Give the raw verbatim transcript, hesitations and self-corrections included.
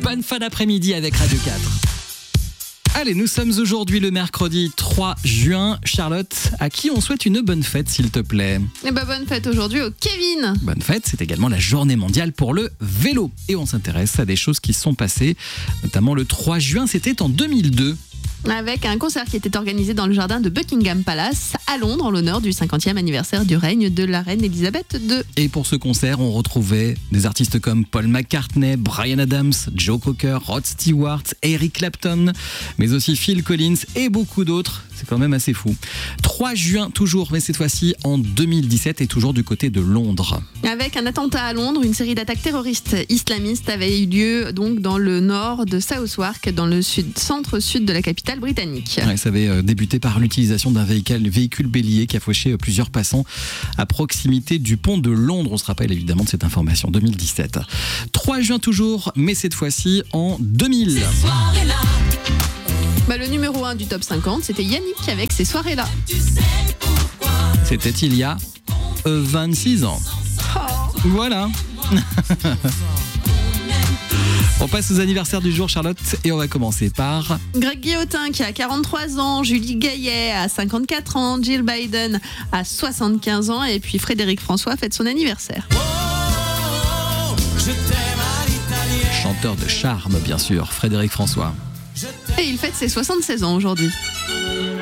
Bonne fin d'après-midi avec Radio quatre. Allez, nous sommes aujourd'hui le mercredi trois juin. Charlotte, à qui on souhaite une bonne fête, s'il te plaît? Eh ben, bonne fête aujourd'hui au Kevin. Bonne fête, c'est également la journée mondiale pour le vélo. Et on s'intéresse à des choses qui se sont passées, notamment le trois juin, c'était en deux mille deux. Avec un concert qui était organisé dans le jardin de Buckingham Palace à Londres en l'honneur du cinquantième anniversaire du règne de la reine Elisabeth deux. Et pour ce concert, on retrouvait des artistes comme Paul McCartney, Bryan Adams, Joe Cocker, Rod Stewart, Eric Clapton, mais aussi Phil Collins et beaucoup d'autres. C'est quand même assez fou. trois juin toujours, mais cette fois-ci en deux mille dix-sept et toujours du côté de Londres. Avec un attentat à Londres, une série d'attaques terroristes islamistes avait eu lieu donc dans le nord de Southwark, dans le sud, centre-sud de la capitale britannique. Ouais, ça avait débuté par l'utilisation d'un véhicule, véhicule bélier qui a fauché plusieurs passants à proximité du pont de Londres. On se rappelle évidemment de cette information, deux mille dix-sept. trois juin toujours, mais cette fois-ci en deux mille. Bah, le numéro un du top cinquante, c'était Yannick avec ces soirées-là. C'était il y a euh, vingt-six ans. Oh. Voilà. On passe aux anniversaires du jour, Charlotte, et on va commencer par... Greg Guillotin qui a quarante-trois ans, Julie Gaillet a cinquante-quatre ans, Jill Biden a soixante-quinze ans et puis Frédéric François fête son anniversaire. Chanteur de charme, bien sûr, Frédéric François. Et il fête ses soixante-seize ans aujourd'hui.